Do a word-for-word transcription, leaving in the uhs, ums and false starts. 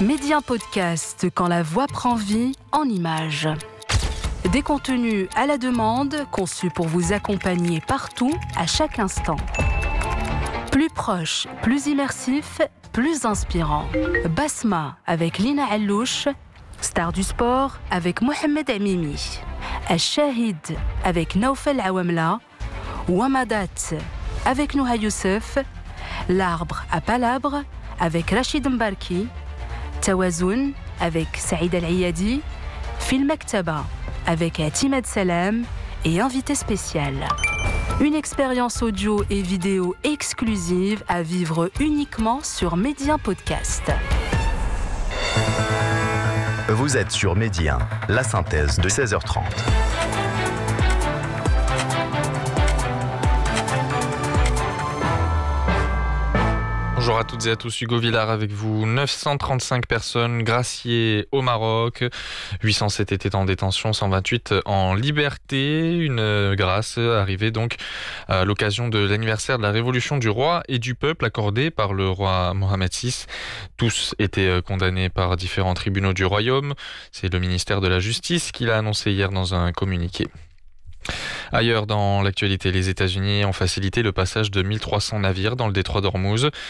Média Podcast, quand la voix prend vie en images. Des contenus à la demande, conçus pour vous accompagner partout, à chaque instant. Plus proche, plus immersif, plus inspirant. Basma avec Lina Allouche, Star du sport avec Mohamed Amimi. Al-Shahid avec Naoufel Awamla. Wamadat avec Nouha Youssef. L'arbre à palabre avec Rachid Mbarki. Tawazoun avec Saïd Al-Ayadi. Film Maktaba avec Timad Salam et invité spécial. Une expérience audio et vidéo exclusive à vivre uniquement sur Média Podcast. Vous êtes sur Média, la synthèse de seize heures trente. Bonjour à toutes et à tous, Hugo Villard avec vous. neuf cent trente-cinq personnes graciées au Maroc, huit cent sept étaient en détention, cent vingt-huit en liberté. Une grâce arrivée donc à l'occasion de l'anniversaire de la révolution du roi et du peuple accordée par le roi Mohamed six. Tous étaient condamnés par différents tribunaux du royaume. C'est le ministère de la Justice qui l'a annoncé hier dans un communiqué. Ailleurs dans l'actualité, les États-Unis ont facilité le passage de mille trois cents navires dans le détroit d'Ormuz.